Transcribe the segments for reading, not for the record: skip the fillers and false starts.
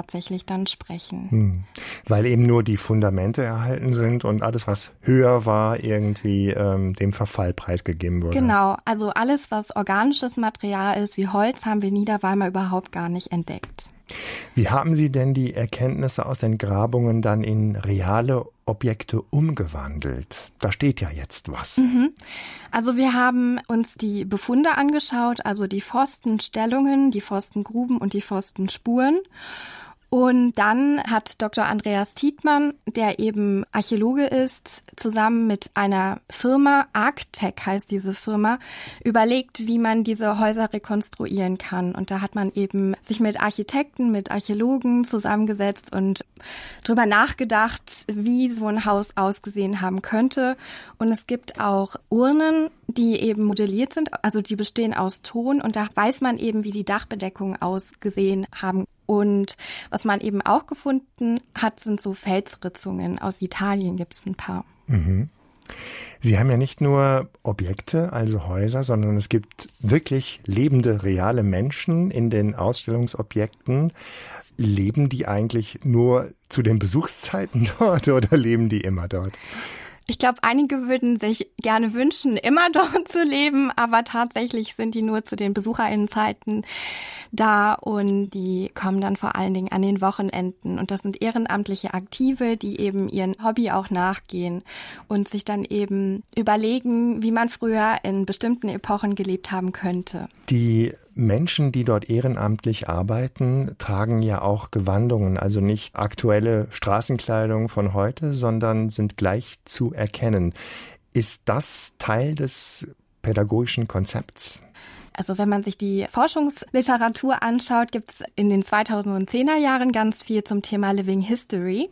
tatsächlich dann sprechen. Weil eben nur die Fundamente erhalten sind und alles, was höher war, irgendwie dem Verfall preisgegeben wurde. Genau, also alles, was organisches Material ist, wie Holz, haben wir in Niederweimar überhaupt gar nicht entdeckt. Wie haben Sie denn die Erkenntnisse aus den Grabungen dann in reale Objekte umgewandelt? Da steht ja jetzt was. Also wir haben uns die Befunde angeschaut, also die Pfostenstellungen, die Pfostengruben und die Pfostenspuren. Und dann hat Dr. Andreas Tietmann, der eben Archäologe ist, zusammen mit einer Firma, Arctec heißt diese Firma, überlegt, wie man diese Häuser rekonstruieren kann. Und da hat man eben sich mit Architekten, mit Archäologen zusammengesetzt und drüber nachgedacht, wie so ein Haus ausgesehen haben könnte. Und es gibt auch Urnen, die eben modelliert sind, also die bestehen aus Ton. Und da weiß man eben, wie die Dachbedeckungen ausgesehen haben. Und was man eben auch gefunden hat, sind so Felsritzungen. Aus Italien gibt es ein paar. Sie haben ja nicht nur Objekte, also Häuser, sondern es gibt wirklich lebende, reale Menschen in den Ausstellungsobjekten. Leben die eigentlich nur zu den Besuchszeiten dort oder leben die immer dort? Ich glaube, einige würden sich gerne wünschen, immer dort zu leben, aber tatsächlich sind die nur zu den BesucherInnenzeiten da und die kommen dann vor allen Dingen an den Wochenenden. Und das sind ehrenamtliche Aktive, die eben ihren Hobby auch nachgehen und sich dann eben überlegen, wie man früher in bestimmten Epochen gelebt haben könnte. Die Menschen, die dort ehrenamtlich arbeiten, tragen ja auch Gewandungen, also nicht aktuelle Straßenkleidung von heute, sondern sind gleich zu erkennen. Ist das Teil des pädagogischen Konzepts? Also wenn man sich die Forschungsliteratur anschaut, gibt es in den 2010er Jahren ganz viel zum Thema Living History.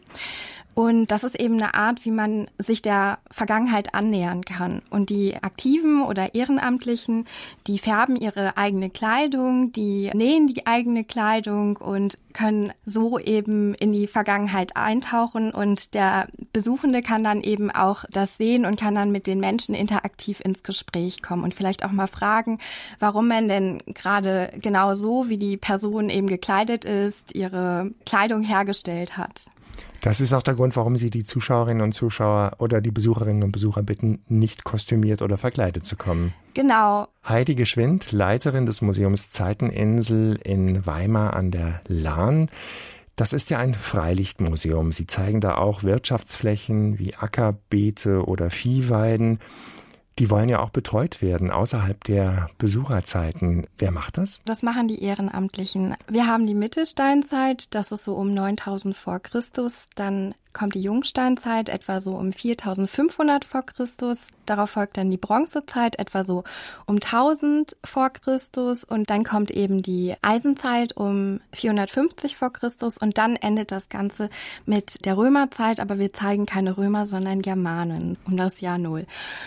Und das ist eben eine Art, wie man sich der Vergangenheit annähern kann. Und die Aktiven oder Ehrenamtlichen, die färben ihre eigene Kleidung, die nähen die eigene Kleidung und können so eben in die Vergangenheit eintauchen. Und der Besuchende kann dann eben auch das sehen und kann dann mit den Menschen interaktiv ins Gespräch kommen und vielleicht auch mal fragen, warum man denn gerade genau so, wie die Person eben gekleidet ist, ihre Kleidung hergestellt hat. Das ist auch der Grund, warum Sie die Zuschauerinnen und Zuschauer oder die Besucherinnen und Besucher bitten, nicht kostümiert oder verkleidet zu kommen. Genau. Heidi Geschwind, Leiterin des Museums Zeiteninsel in Weimar an der Lahn. Das ist ja ein Freilichtmuseum. Sie zeigen da auch Wirtschaftsflächen wie Ackerbeete oder Viehweiden. Die wollen ja auch betreut werden außerhalb der Besucherzeiten. Wer macht das? Das machen die Ehrenamtlichen. Wir haben die Mittelsteinzeit, das ist so um 9000 vor Christus. Dann kommt die Jungsteinzeit, etwa so um 4500 vor Christus. Darauf folgt dann die Bronzezeit, etwa so um 1000 vor Christus. Und dann kommt eben die Eisenzeit um 450 vor Christus. Und dann endet das Ganze mit der Römerzeit. Aber wir zeigen keine Römer, sondern Germanen um das Jahr 0.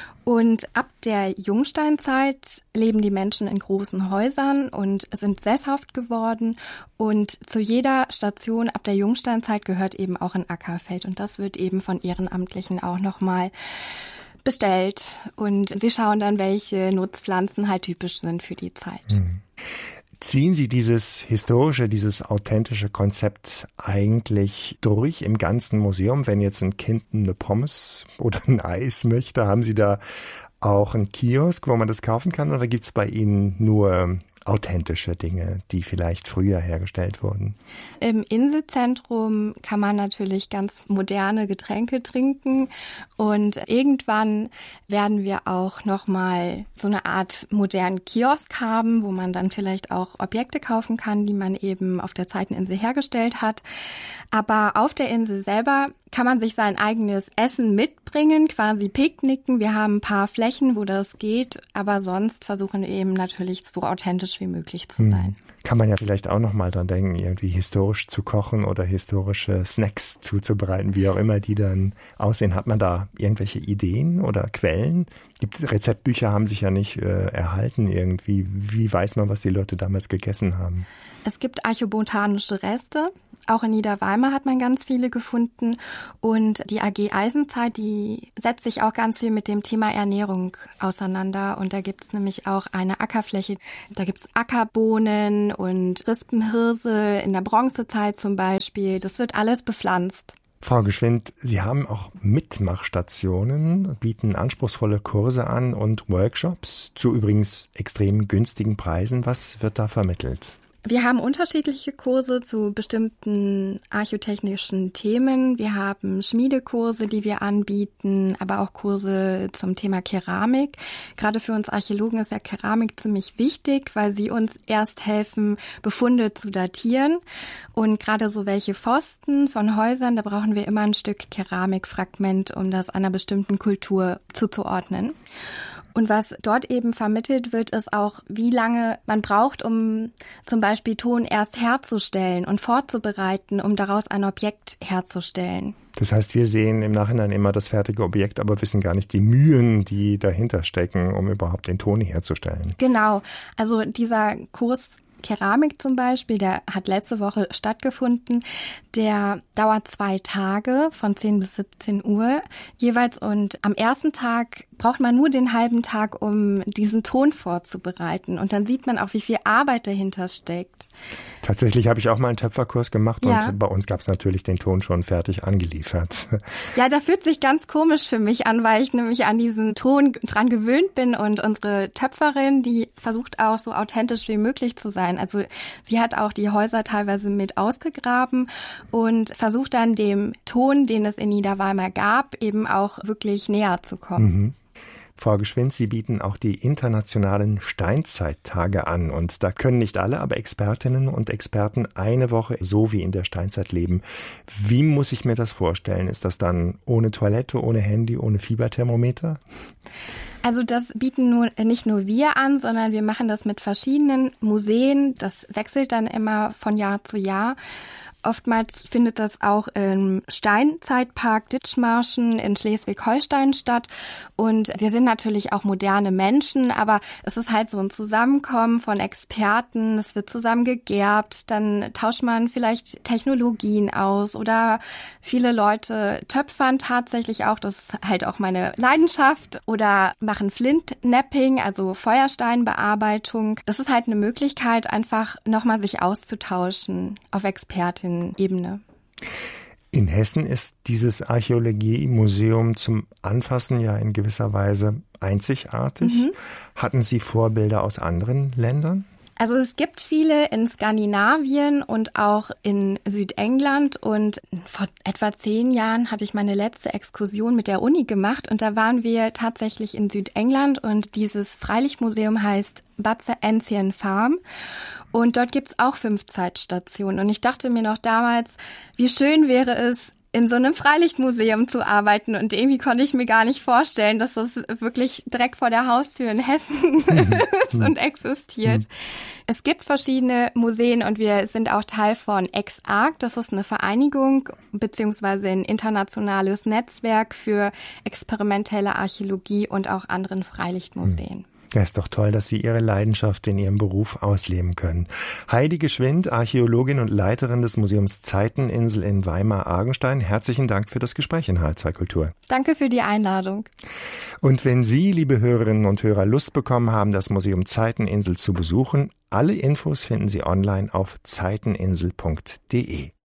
Und ab der Jungsteinzeit leben die Menschen in großen Häusern und sind sesshaft geworden. Und zu jeder Station ab der Jungsteinzeit gehört eben auch ein Ackerfeld. Und das wird eben von Ehrenamtlichen auch nochmal bestellt. Und sie schauen dann, welche Nutzpflanzen halt typisch sind für die Zeit. Ziehen Sie dieses historische, dieses authentische Konzept eigentlich durch im ganzen Museum? Wenn jetzt ein Kind eine Pommes oder ein Eis möchte, haben Sie da auch einen Kiosk, wo man das kaufen kann? Oder gibt es bei Ihnen nur authentische Dinge, die vielleicht früher hergestellt wurden? Im Inselzentrum kann man natürlich ganz moderne Getränke trinken und irgendwann werden wir auch nochmal so eine Art modernen Kiosk haben, wo man dann vielleicht auch Objekte kaufen kann, die man eben auf der Zeiteninsel hergestellt hat. Aber auf der Insel selber kann man sich sein eigenes Essen mitbringen, quasi picknicken. Wir haben ein paar Flächen, wo das geht, aber sonst versuchen wir eben natürlich so authentisch wie möglich zu sein. Kann man ja vielleicht auch noch mal dran denken, irgendwie historisch zu kochen oder historische Snacks zuzubereiten, wie auch immer die dann aussehen. Hat man da irgendwelche Ideen oder Quellen? Rezeptbücher haben sich ja nicht erhalten irgendwie. Wie weiß man, was die Leute damals gegessen haben? Es gibt archäobotanische Reste. Auch in Niederweimar hat man ganz viele gefunden. Und die AG Eisenzeit, die setzt sich auch ganz viel mit dem Thema Ernährung auseinander. Und da gibt es nämlich auch eine Ackerfläche. Da gibt es Ackerbohnen, Eichen und Rispenhirse in der Bronzezeit zum Beispiel. Das wird alles bepflanzt. Frau Geschwind, Sie haben auch Mitmachstationen, bieten anspruchsvolle Kurse an und Workshops zu übrigens extrem günstigen Preisen. Was wird da vermittelt? Wir haben unterschiedliche Kurse zu bestimmten archäotechnischen Themen. Wir haben Schmiedekurse, die wir anbieten, aber auch Kurse zum Thema Keramik. Gerade für uns Archäologen ist ja Keramik ziemlich wichtig, weil sie uns erst helfen, Befunde zu datieren. Und gerade so welche Pfosten von Häusern, da brauchen wir immer ein Stück Keramikfragment, um das einer bestimmten Kultur zuzuordnen. Und was dort eben vermittelt wird, ist auch, wie lange man braucht, um zum Beispiel Ton erst herzustellen und vorzubereiten, um daraus ein Objekt herzustellen. Das heißt, wir sehen im Nachhinein immer das fertige Objekt, aber wissen gar nicht die Mühen, die dahinter stecken, um überhaupt den Ton herzustellen. Genau, also dieser Kurs Keramik zum Beispiel, der hat letzte Woche stattgefunden. Der dauert 2 Tage von 10 bis 17 Uhr jeweils. Und am ersten Tag braucht man nur den halben Tag, um diesen Ton vorzubereiten. Und dann sieht man auch, wie viel Arbeit dahinter steckt. Tatsächlich habe ich auch mal einen Töpferkurs gemacht ja. Und bei uns gab es natürlich den Ton schon fertig angeliefert. Ja, da fühlt sich ganz komisch für mich an, weil ich nämlich an diesen Ton dran gewöhnt bin und unsere Töpferin, die versucht auch so authentisch wie möglich zu sein. Also sie hat auch die Häuser teilweise mit ausgegraben und versucht dann dem Ton, den es in Niederweimar gab, eben auch wirklich näher zu kommen. Mhm. Frau Geschwind, Sie bieten auch die internationalen Steinzeittage an und da können nicht alle, aber Expertinnen und Experten eine Woche so wie in der Steinzeit leben. Wie muss ich mir das vorstellen? Ist das dann ohne Toilette, ohne Handy, ohne Fieberthermometer? Also das bieten nicht nur wir an, sondern wir machen das mit verschiedenen Museen. Das wechselt dann immer von Jahr zu Jahr. Oftmals findet das auch im Steinzeitpark Dithmarschen in Schleswig-Holstein statt. Und wir sind natürlich auch moderne Menschen, aber es ist halt so ein Zusammenkommen von Experten. Es wird zusammen gegerbt, dann tauscht man vielleicht Technologien aus oder viele Leute töpfern tatsächlich auch. Das ist halt auch meine Leidenschaft. Oder machen Flint-Napping, also Feuersteinbearbeitung. Das ist halt eine Möglichkeit, einfach nochmal sich auszutauschen auf Expertinnen. Ebene. In Hessen ist dieses Archäologie-Museum zum Anfassen ja in gewisser Weise einzigartig. Mhm. Hatten Sie Vorbilder aus anderen Ländern? Also es gibt viele in Skandinavien und auch in Südengland und vor etwa 10 Jahren hatte ich meine letzte Exkursion mit der Uni gemacht und da waren wir tatsächlich in Südengland und dieses Freilichtmuseum heißt Batzer Ancien Farm und dort gibt's auch 5 Zeitstationen und ich dachte mir noch damals, wie schön wäre es, in so einem Freilichtmuseum zu arbeiten und irgendwie konnte ich mir gar nicht vorstellen, dass das wirklich direkt vor der Haustür in Hessen ist und existiert. Es gibt verschiedene Museen und wir sind auch Teil von EXARC. Das ist eine Vereinigung beziehungsweise ein internationales Netzwerk für experimentelle Archäologie und auch anderen Freilichtmuseen. Ja, ist doch toll, dass Sie Ihre Leidenschaft in Ihrem Beruf ausleben können. Heidi Geschwind, Archäologin und Leiterin des Museums Zeiteninsel in Weimar-Argenstein, herzlichen Dank für das Gespräch in HR2 Kultur. Danke für die Einladung. Und wenn Sie, liebe Hörerinnen und Hörer, Lust bekommen haben, das Museum Zeiteninsel zu besuchen, alle Infos finden Sie online auf zeiteninsel.de.